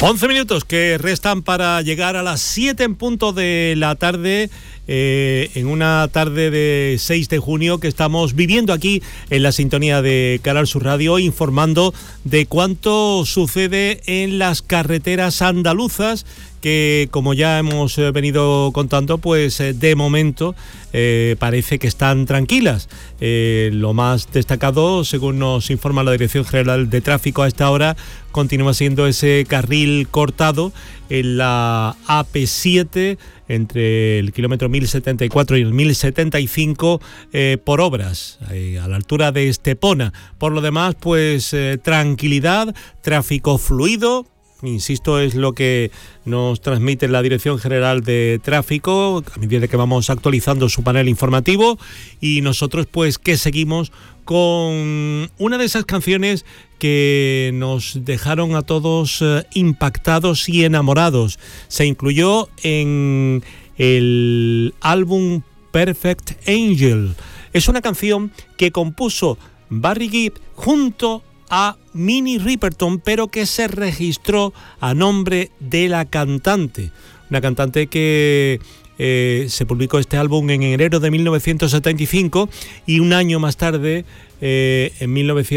11 minutos que restan para llegar a las 7 en punto de la tarde, en una tarde de 6 de junio que estamos viviendo aquí en la sintonía de Canal Sur Radio, informando de cuánto sucede en las carreteras andaluzas, que como ya hemos venido contando, pues de momento parece que están tranquilas. Lo más destacado, según nos informa la Dirección General de Tráfico a esta hora, continúa siendo ese carril cortado en la AP7 entre el kilómetro 1074 y el 1075 por obras, a la altura de Estepona. Por lo demás, pues tranquilidad, tráfico fluido. Insisto, es lo que nos transmite la Dirección General de Tráfico a medida que vamos actualizando su panel informativo, y nosotros pues que seguimos con una de esas canciones que nos dejaron a todos impactados y enamorados. Se incluyó en el álbum Perfect Angel. Es una canción que compuso Barry Gibb junto a Minnie Riperton, pero que se registró a nombre de la cantante. Una cantante que se publicó este álbum en enero de 1975, y un año más tarde, en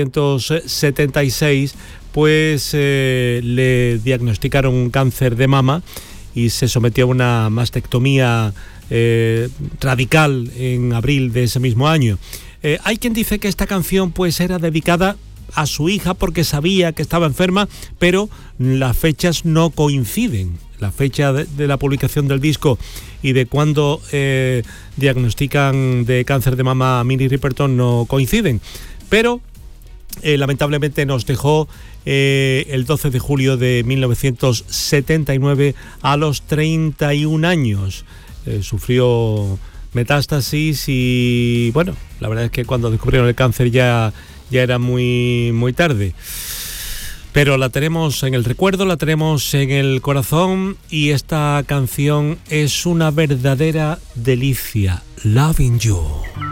1976, pues le diagnosticaron un cáncer de mama y se sometió a una mastectomía radical en abril de ese mismo año. Hay quien dice que esta canción pues era dedicada a su hija porque sabía que estaba enferma, pero las fechas no coinciden. La fecha de la publicación del disco y de cuando diagnostican de cáncer de mama a Minnie Riperton no coinciden. Pero lamentablemente nos dejó el 12 de julio de 1979 a los 31 años. Sufrió metástasis y bueno, la verdad es que cuando descubrieron el cáncer ya era muy, muy tarde. Pero la tenemos en el recuerdo, la tenemos en el corazón, y esta canción es una verdadera delicia. Loving You.